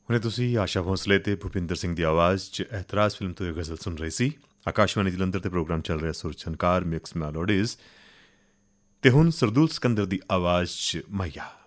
ਹੁਣੇ ਤੁਸੀਂ ਆਸ਼ਾ ਭੋਸਲੇ ਤੇ ਭੁਪਿੰਦਰ ਸਿੰਘ ਦੀ ਆਵਾਜ਼ 'ਚ ਐਤਰਾਜ਼ ਫਿਲਮ ਤੋਂ ਇਹ ਗਜ਼ਲ ਸੁਣ ਰਹੇ ਸੀ। ਆਕਾਸ਼ਵਾਣੀ ਜਲੰਧਰ ਤੇ ਪ੍ਰੋਗਰਾਮ ਚੱਲ ਰਿਹਾ ਸੁਰ ਛਨਕਾਰ ਮਿਕਸ ਮੈਲੋਡੀਜ਼ ਤੇ ਹੁਣ ਸਰਦੂਲ ਸਿਕੰਦਰ ਦੀ ਆਵਾਜ਼ 'ਚ ਮਈਆ।